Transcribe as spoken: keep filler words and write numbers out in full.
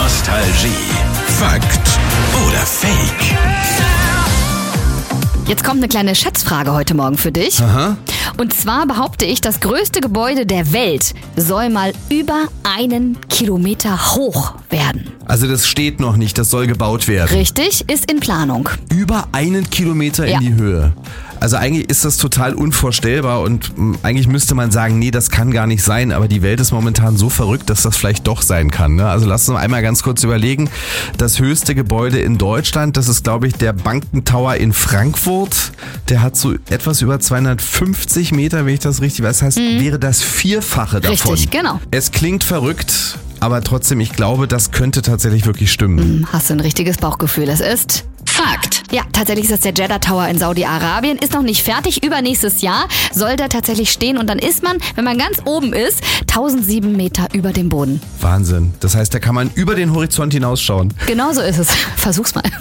Nostalgie. Fakt oder Fake? Jetzt kommt eine kleine Schätzfrage heute Morgen für dich. Aha. Und zwar behaupte ich, das größte Gebäude der Welt soll mal über einen Kilometer hoch werden. Also das steht noch nicht, das soll gebaut werden. Richtig, ist in Planung. Über einen Kilometer Ja. in die Höhe. Also eigentlich ist das total unvorstellbar und mh, eigentlich müsste man sagen, nee, das kann gar nicht sein, aber die Welt ist momentan so verrückt, dass das vielleicht doch sein kann. Ne? Also lass uns einmal ganz kurz überlegen. Das höchste Gebäude in Deutschland, das ist glaube ich der Bankentower in Frankfurt. Der hat so etwas über zweihundertfünfzig Meter, wenn ich das richtig weiß. Das heißt, wäre das Vierfache davon. Richtig, genau. Es klingt verrückt, aber trotzdem, ich glaube, das könnte tatsächlich wirklich stimmen. Hast du ein richtiges Bauchgefühl? Es ist Fakt. Ja, tatsächlich ist das der Jeddah Tower in Saudi-Arabien. Ist noch nicht fertig. Übernächstes Jahr soll der tatsächlich stehen. Und dann ist man, wenn man ganz oben ist, tausendsieben Meter über dem Boden. Wahnsinn. Das heißt, da kann man über den Horizont hinausschauen. Genau so ist es. Versuch's mal.